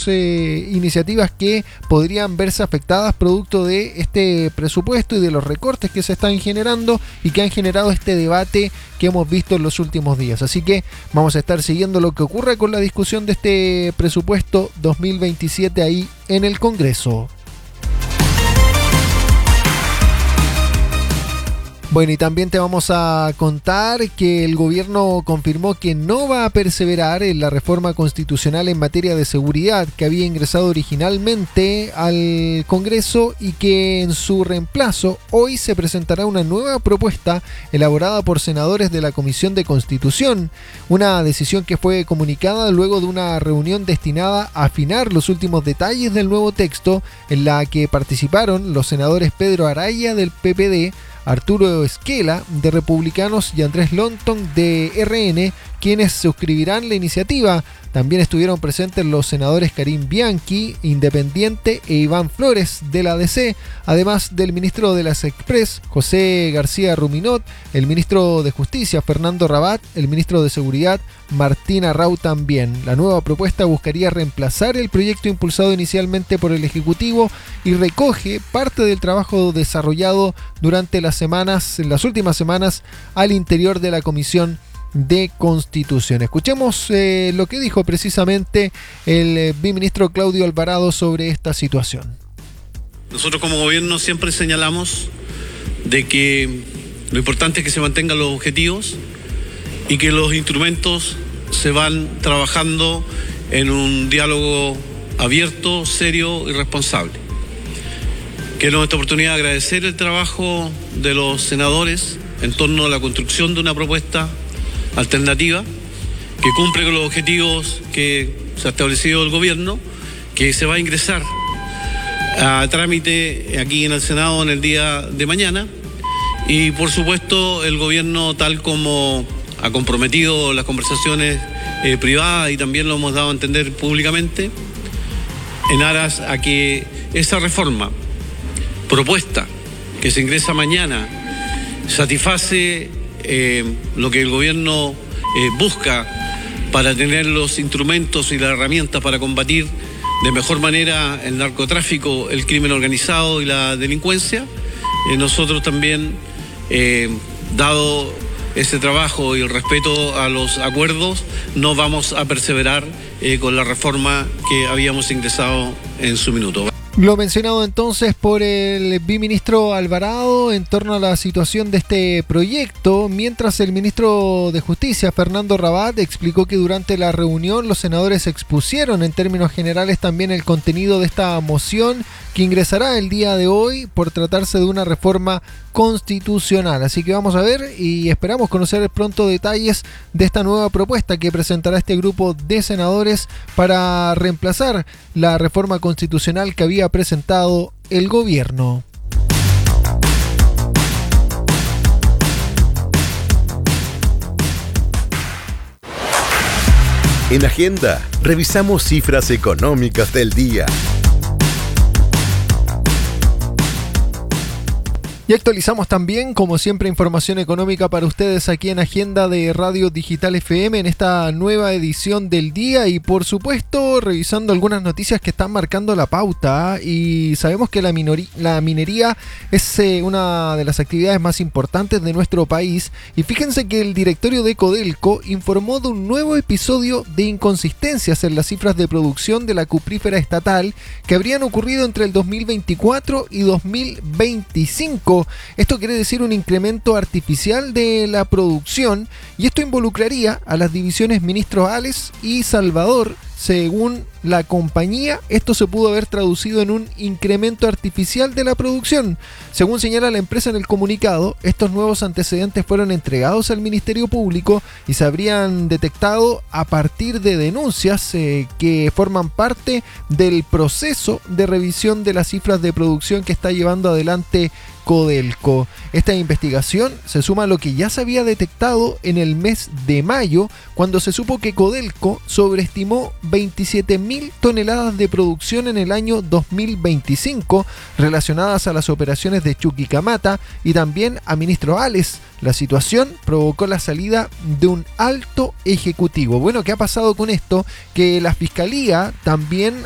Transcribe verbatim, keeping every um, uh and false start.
eh, iniciativas que podrían verse afectadas producto de este presupuesto y de los recortes que se están generando y que han generado este debate que hemos visto en los últimos días. Así que vamos a estar siguiendo lo que ocurre con la discusión de este presupuesto dos mil veintisiete ahí en el Congreso. Bueno, y también te vamos a contar que el gobierno confirmó que no va a perseverar en la reforma constitucional en materia de seguridad que había ingresado originalmente al Congreso y que en su reemplazo hoy se presentará una nueva propuesta elaborada por senadores de la Comisión de Constitución, una decisión que fue comunicada luego de una reunión destinada a afinar los últimos detalles del nuevo texto en la que participaron los senadores Pedro Araya del P P D, Arturo Esquela de Republicanos y Andrés Lonton de R N, quienes suscribirán la iniciativa. También estuvieron presentes los senadores Karim Bianchi, Independiente, e Iván Flores de la A D C, además del ministro de las Express, José García Ruminot, el ministro de Justicia, Fernando Rabat, el ministro de Seguridad, Martín Arrau también. La nueva propuesta buscaría reemplazar el proyecto impulsado inicialmente por el Ejecutivo y recoge parte del trabajo desarrollado durante las semanas, en las últimas semanas, al interior de la Comisión de Constitución. Escuchemos eh, lo que dijo precisamente el eh, biministro Claudio Alvarado sobre esta situación. Nosotros como gobierno siempre señalamos de que lo importante es que se mantengan los objetivos y que los instrumentos se van trabajando en un diálogo abierto, serio y responsable. Quiero en esta oportunidad agradecer el trabajo de los senadores en torno a la construcción de una propuesta alternativa que cumple con los objetivos que se ha establecido el gobierno, que se va a ingresar a trámite aquí en el Senado en el día de mañana, y por supuesto el gobierno, tal como ha comprometido las conversaciones eh, privadas y también lo hemos dado a entender públicamente, en aras a que esa reforma propuesta que se ingresa mañana satisface Eh, lo que el gobierno eh, busca para tener los instrumentos y las herramientas para combatir de mejor manera el narcotráfico, el crimen organizado y la delincuencia. Eh, nosotros también, eh, dado ese trabajo y el respeto a los acuerdos, no vamos a perseverar eh, con la reforma que habíamos ingresado en su minuto. Lo mencionado entonces por el biministro Alvarado en torno a la situación de este proyecto, mientras el ministro de Justicia, Fernando Rabat, explicó que durante la reunión los senadores expusieron en términos generales también el contenido de esta moción que ingresará el día de hoy por tratarse de una reforma constitucional. Así que vamos a ver y esperamos conocer pronto detalles de esta nueva propuesta que presentará este grupo de senadores para reemplazar la reforma constitucional que había presentado el gobierno. En Agenda, revisamos cifras económicas del día. Y actualizamos también, como siempre, información económica para ustedes aquí en Agenda de Radio Digital F M en esta nueva edición del día y, por supuesto, revisando algunas noticias que están marcando la pauta. Y sabemos que la, minori- la minería es eh, una de las actividades más importantes de nuestro país. Y fíjense que el directorio de Codelco informó de un nuevo episodio de inconsistencias en las cifras de producción de la cuprífera estatal que habrían ocurrido entre el dos mil veinticuatro y dos mil veinticinco. Esto quiere decir un incremento artificial de la producción y esto involucraría a las divisiones Ministro Ales y Salvador. Según la compañía, esto se pudo haber traducido en un incremento artificial de la producción. Según señala la empresa en el comunicado, estos nuevos antecedentes fueron entregados al Ministerio Público y se habrían detectado a partir de denuncias eh, que forman parte del proceso de revisión de las cifras de producción que está llevando adelante Codelco. Esta investigación se suma a lo que ya se había detectado en el mes de mayo, cuando se supo que Codelco sobreestimó veintisiete mil toneladas de producción en el año dos mil veinticinco relacionadas a las operaciones de Chuquicamata y también a Ministro Ales. La situación provocó la salida de un alto ejecutivo. Bueno, ¿qué ha pasado con esto? Que la Fiscalía también